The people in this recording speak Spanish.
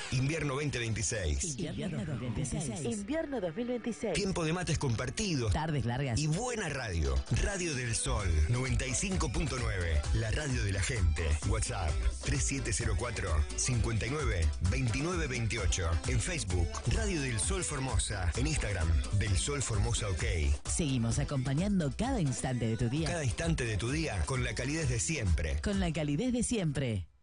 Invierno 2026. Invierno 2026. Invierno 2026. Tiempo de mates compartidos. Tardes largas. Y buena radio. Radio del Sol 95.9. La radio de la gente. WhatsApp 3704 59 29 28. En Facebook, Radio del Sol Formosa. En Instagram, Del Sol Formosa OK. Seguimos acompañando cada instante de tu día. Cada instante de tu día con la calidez de siempre. Con la calidez de siempre.